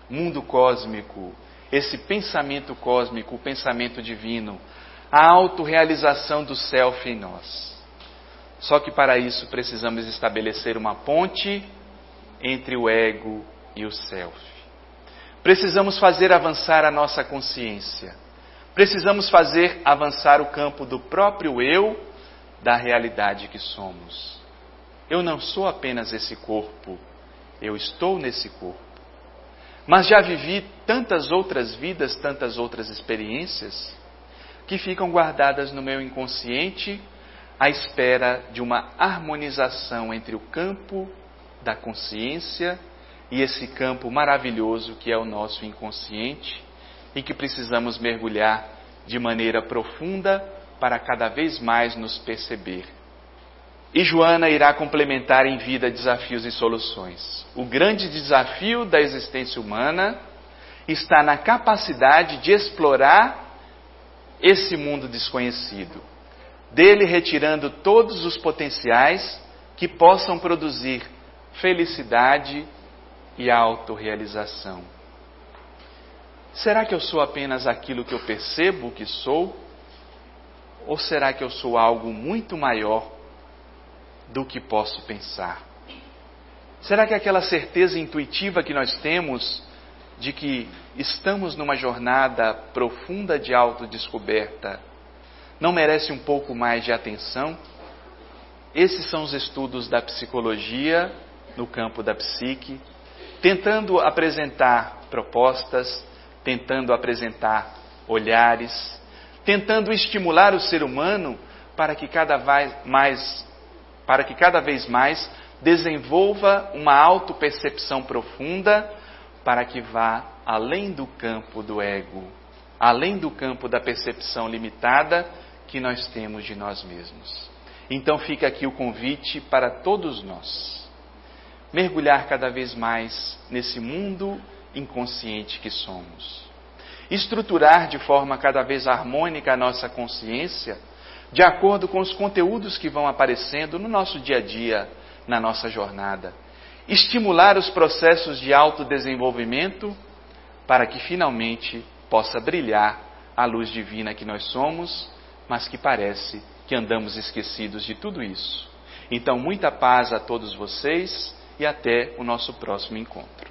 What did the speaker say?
mundo cósmico, esse pensamento cósmico, o pensamento divino, a autorrealização do Self em nós. Só que para isso precisamos estabelecer uma ponte entre o ego e o Self. Precisamos fazer avançar a nossa consciência. Precisamos fazer avançar o campo do próprio eu, da realidade que somos. Eu não sou apenas esse corpo, eu estou nesse corpo. Mas já vivi tantas outras vidas, tantas outras experiências, que ficam guardadas no meu inconsciente, à espera de uma harmonização entre o campo da consciência e esse campo maravilhoso que é o nosso inconsciente, e que precisamos mergulhar de maneira profunda para cada vez mais nos perceber. E Joana irá complementar em vida desafios e soluções. O grande desafio da existência humana está na capacidade de explorar esse mundo desconhecido, dele retirando todos os potenciais que possam produzir felicidade e autorrealização. Será que eu sou apenas aquilo que eu percebo que sou? Ou será que eu sou algo muito maior do que posso pensar? Será que aquela certeza intuitiva que nós temos de que estamos numa jornada profunda de autodescoberta não merece um pouco mais de atenção? Esses são os estudos da psicologia no campo da psique, tentando apresentar propostas, tentando apresentar olhares, tentando estimular o ser humano para que cada vez mais desenvolva uma autopercepção profunda, para que vá além do campo do ego, além do campo da percepção limitada que nós temos de nós mesmos. Então fica aqui o convite para todos nós, mergulhar cada vez mais nesse mundo inconsciente que somos. Estruturar de forma cada vez harmônica a nossa consciência, de acordo com os conteúdos que vão aparecendo no nosso dia a dia, na nossa jornada. Estimular os processos de autodesenvolvimento para que finalmente possa brilhar a luz divina que nós somos, mas que parece que andamos esquecidos de tudo isso. Então, muita paz a todos vocês e até o nosso próximo encontro.